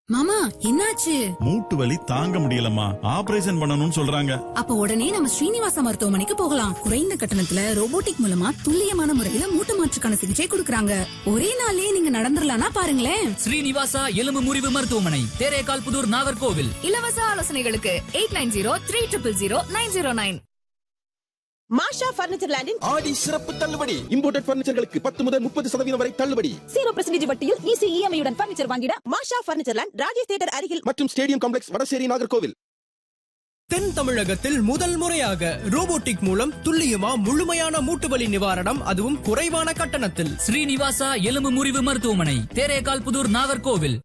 மாமா என்னாச்சு? மூட்டு வலி தாங்க முடியலம்மா, ஆபரேஷன் பண்ணணும்னு சொல்றாங்க. அப்ப உடனே நம்ம ஸ்ரீனிவாசா மருத்துவமனைக்கு போகலாம். குறைந்த கட்டணத்துல ரோபோட்டிக் மூலமா துல்லியமான முறையில மூட்டு மாற்றுக்கான சிகிச்சை கொடுக்கறாங்க. ஒரே நாள்லயே நீங்க நடந்துடலாம்னா பாருங்களேன். ஸ்ரீனிவாசா எலும்பு முறிவு மருத்துவமனை, தேரேகால் புதூர், நாகர்கோவில். இலவச ஆலோசனைகளுக்கு 8903000909. மாஷா பர்னிச்சர் லேண்டின் ஆடி சிறப்பு தள்ளுபடி. இம்போர்ட்டட் பர்னிச்சர்களுக்கு 10 முதல் 30% வரை தள்ளுபடி. 0% வட்டியில் ஈஸி இஎம்ஐயுடன் பர்னிச்சர் வாங்கிட மாஷா பர்னிச்சர் லேண்ட், ராஜேஷ் தியேட்டர் அருகில் மற்றும் ஸ்டேடியம் காம்ப்ளெக்ஸ், வடசேரி, நாகர்கோவில். தென் தமிழகத்தில் முதல் முறையாக ரோபோட்டிக் மூலம் துல்லியமா முழுமையான மூட்டு வலி நிவாரணம், அதுவும் குறைவான கட்டணத்தில். ஸ்ரீனிவாசா எலும்பு முறிவு மருத்துவமனை, தேரேகால் புதூர், நாகர்கோவில்.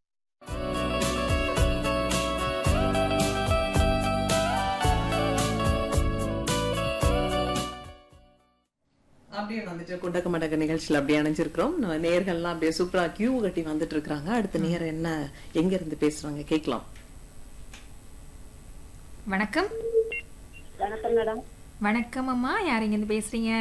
அப்படியே வந்துட்டு குண்டக்க மண்டக்க நிகழ்ச்சியில் அப்படியே அணைஞ்சிருக்கிறோம். நேயர்கள்லாம் அப்படியே சூப்பரா கியூ கட்டி வந்துட்டு இருக்காங்க. அடுத்த நேரம் என்ன, எங்க இருந்து பேசுறாங்க கேட்கலாம். வணக்கம். வணக்கம் மேடம். வணக்கம் அம்மா, யார் இங்க இருந்து பேசுறீங்க?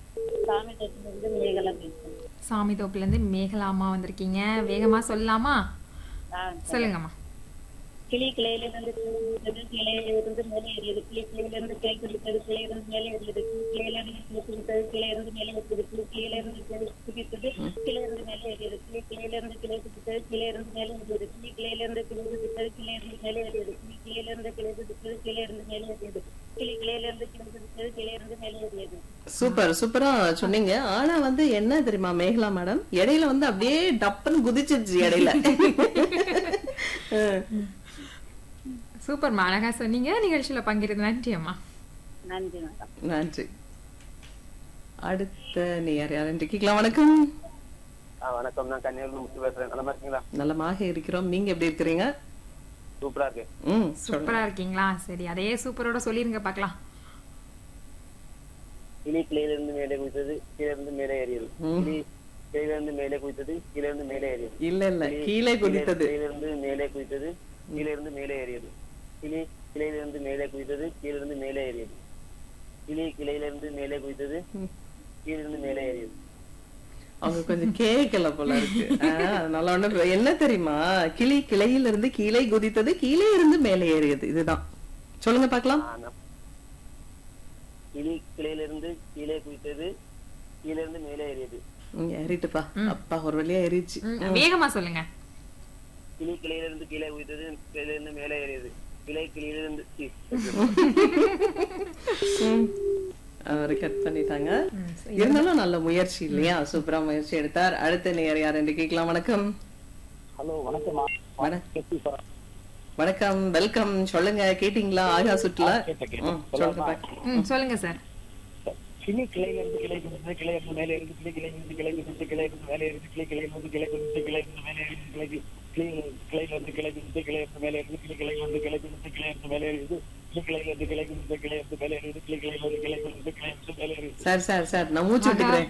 சாமி தோப்புல இருந்து மேகலா அம்மா வந்திருக்கீங்க. வேகமா சொல்லலாமா? சொல்லுங்கம்மா. கிளி கிளையில இருந்து கிளையில இருந்து மேலே ஏறியது, கிளி கிளையில இருந்து கிளை குடித்தது, கிளையில இருந்து மேலே ஏறியது, கிளையில இருந்து கிளை குடித்தது, கிளையில இருந்து மேலே ஏறியது, கிளையில இருந்து கிளை குடித்தது, கிளையில இருந்து மேலே ஏறியது, கிளையில இருந்து கிளை குடித்தது, கிளையில இருந்து மேலே ஏறியது, கிளையில இருந்து கிளை குடித்தது, கிளையில இருந்து மேலே ஏறியது, கிளையில இருந்து கிளை குடித்தது, கிளையில இருந்து மேலே ஏறியது, கிளையில இருந்து கிளை குடித்தது, கிளையில இருந்து மேலே ஏறியது. சூப்பர், சூப்பரா சொன்னீங்க. ஆனா என்ன தெரியுமா மேகலா மேடம், இடையில அப்படியே டப்புன்னு குதிச்சிருச்சு இடையில. சூப்பர், அழகா சொன்னீங்க. நிகழ்ச்சியில பங்கிருது. நன்றி அம்மா. நன்றி மேடம். நன்றி. அடுத்த நேயர் யாருன்னு கேட்கலாம். வணக்கம். வணக்கம், நான் கன்னியாகுமரி முத்து பேசுறேன். நல்லா இருக்கீங்களா? நலமாக இருக்கிறோம். நீங்க எப்படி இருக்கிறீங்க? சூப்பரா இருக்கு. சூப்பரா இருக்கீங்களா? சரி, அதே சூப்பரோட சொல்லிருங்க பாக்கலாம். கிளி கிளையில இருந்து மேலே குதித்தது, கீழே இருந்து மேலே ஏறியது. கிளி கிளையில இருந்து மேலே குதித்தது, கீழே இருந்து மேலே ஏறியது. இல்ல கீழே குதித்தது, கிளையில இருந்து மேலே குதித்தது, கீழே இருந்து மேலே ஏறியது. கிளி கிளையில இருந்து மேலே குதித்தது, கீழே இருந்து மேலே ஏறியது. கிளி கிளையில இருந்து மேலே குதித்தது, கீழே இருந்து மேலே ஏறியது. அவங்க கொஞ்சம் கேட்கல போல இருக்கு. நல்லா ஒண்ணு என்ன தெரியுமா, கிளி கிளையில இருந்து கீழே குதித்தது, கீழே இருந்து மேலே ஏறியது. இதுதான். சொல்லுங்க பாக்கலாம். கிளி கிளையில இருந்து கீழே குதித்தது, கீழே இருந்து மேலே ஏறியது. ஏறிட்டுப்பா, அப்பா ஒரு வழியா ஏறிச்சு. வேகமா சொல்லுங்க. கிளி கிளையில இருந்து கீழே குதித்தது, கிளையில இருந்து மேலே ஏறியது. கிளை கிளையில இருந்து அவரு கட் பண்ணிட்டாங்க. இருந்தாலும் நல்ல முயற்சி இல்லையா? சூப்பரா முயற்சி எடுத்தார். அடுத்த நேயர் யார் என்று கேட்கலாம். வணக்கம். ஹலோ, வணக்கம். வணக்கம், வெல்கம். சொல்லுங்க, கேட்டீங்களா? ஆகா சுற்றுல சொல்லுங்க சார். கிளி கிளையில இருந்து கிளை குதித்தது, கிளை இருந்து மேலே ஏறியது. கிளி கிளையில இருந்து கிளை குதித்தது, கிளை இருந்து மேலே ஏறியது. கிளி கிளையில இருந்து கிளை குதித்தது, கிளை இருந்து மேலே ஏறியது. கிளையில இருந்து கிளை குதித்தது, கிளை இருந்து மேலே ஏறியது. கிளி கிளையில இருந்து கிளை குதித்தது, கிளை இருந்து மேலே ஏறியது. கிளி கிளையில இருந்து கிளை குதித்தது, கிளை இருந்து மேலே ஏறியது. கிளி கிளையில இருந்து கிளை குதித்தது, கிளை இருந்து மேலே ஏறியது. சார் நான் மூச்சு விட்டுக்கிறேன்.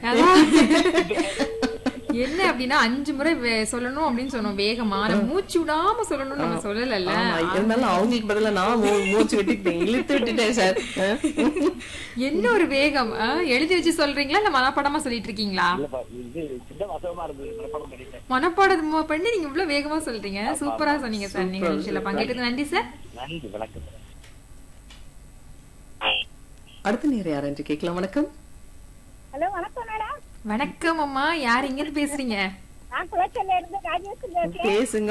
என்ன அப்படின்னா 5 முறை சொல்லணும் அப்படின்னு சொன்னோம் வேகமா. மூச்சு விடாம சொல்லணும் நம்ம சொல்லல. இருந்தாலும் அவங்களுக்கு பதிலா நான் மூச்சு விட்டுட்டேன், இழுத்து விட்டுட்டேன் சார். என்ன ஒரு வேகம்! எழுதி வச்சு சொல்றீங்களா இல்ல மனப்பாடமா சொல்லிட்டு இருக்கீங்களா? மனப்பாடம் பண்ணி நீங்க இவ்வளவு வேகமா சொல்றீங்க. சூப்பரா சொன்னீங்க சார். நிகழ்ச்சியில பங்கேற்றது நன்றி சார். நன்றி, வணக்கம். அடுத்த நேரம் யார் என்று கேட்கலாம். வணக்கம். ஹலோ, வணக்கம் மேடம். வணக்கம் அம்மா, யார் இங்க இருந்து பேசுறீங்க? நான் குளச்சல்ல இருந்து ராஜேஸ்வரி பேசுங்க.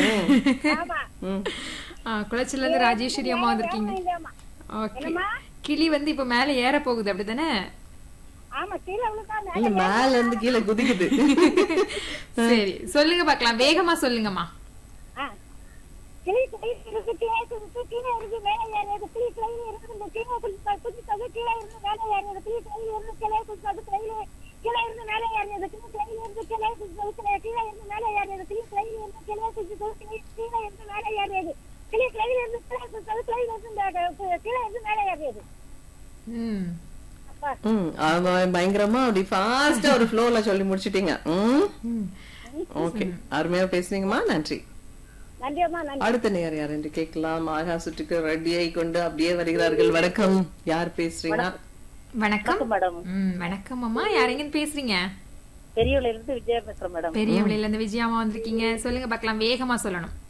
குளச்சல்ல இருந்து ராஜேஸ்வரி அம்மா வந்திருக்கீங்க. ஓகே. கிளி இப்ப மேல ஏற போகுது அப்படிதானே? ஆமா, கீழ இல்ல மேல இருந்து கீழே குதிக்குது. சரி, சொல்லுங்க பாக்கலாம். வேகமா சொல்லுங்கம்மா. கிளி கிளை இருக்கு, கீழே இருக்கு, கீழே இருக்கு, மேலே ஏறியது. கிளி கிளையில இருந்து கீழே குதித்தது, கீழே இருந்து மேலே ஏறியது. கிளி கிளையில இருந்து கிளை குதித்தது, கீழே இருந்து மேலே ஏறியது. கிளி கிளையில இருந்து கிளை குதித்தது, கீழே இருந்து மேலே ஏறியது. கிளி கிளையில இருந்து கிளை குதித்தது, கீழே இருந்து மேலே ஏறியது. கிளி கிளையில இருந்து கிளை குதித்தது, கீழே இருந்து மேலே ஏறியது. பயங்கரமா அப்படி ஃபாஸ்டா ஒரு ஃப்ளோல சொல்லி முடிச்சிட்டீங்க. ஓகே, அருமையா பேசுனீங்கம்மா. நன்றி. அடுத்த நேரம் யார் என்று கேட்கலாம். ஆகா சுற்றுக்கு ரெடியாகி கொண்டு அப்படியே வருகிறார்கள். வணக்கம், யார் பேசுறீங்க? வணக்கம் மேடம். வணக்கம் அம்மா, யார் எங்க பேசுறீங்க? பெரியவளையில இருந்து விஜயா பேசுறேன் மேடம். பெரியவளையில இருந்து விஜயாமா வந்திருக்கீங்க. சொல்லுங்க பாக்கலாம். வேகமா சொல்லணும்.